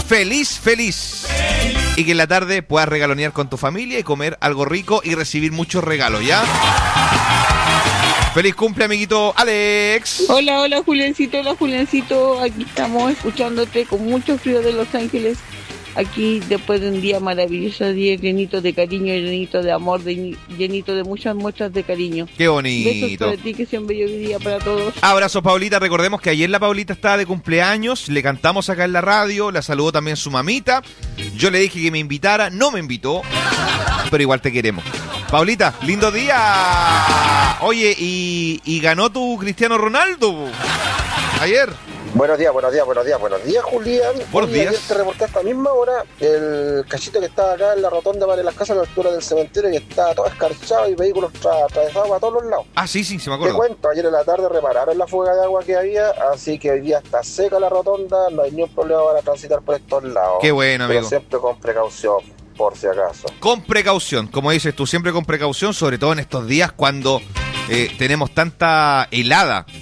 feliz. Y que en la tarde puedas regalonear con tu familia y comer algo rico y recibir muchos regalos, ¿ya? Feliz cumple, amiguito Alex. Hola Juliancito, aquí estamos escuchándote con mucho frío de Los Ángeles. Aquí después de un día maravilloso, día llenito de cariño, llenito de amor, llenito de muchas muestras de cariño. Qué bonito. Besos para ti, que sea un bello día para todos. Abrazo, Paulita. Recordemos que ayer la Paulita estaba de cumpleaños, le cantamos acá en la radio, la saludó también su mamita. Yo le dije que me invitara, no me invitó, pero igual te queremos. Paulita, lindo día. Oye, y ganó tu Cristiano Ronaldo ayer. Buenos días, Julián. Buenos días. Ayer te reporté a esta misma hora el cachito que estaba acá en la rotonda para las casas a la altura del cementerio, que estaba todo escarchado y vehículos atravesados a todos los lados. Ah, sí, se me acuerdo. Te cuento, ayer en la tarde repararon la fuga de agua que había, así que hoy día está seca la rotonda, no hay ningún problema para transitar por estos lados. Qué bueno, amigo. Pero siempre con precaución, por si acaso. Con precaución, como dices tú, siempre con precaución, sobre todo en estos días cuando tenemos tanta helada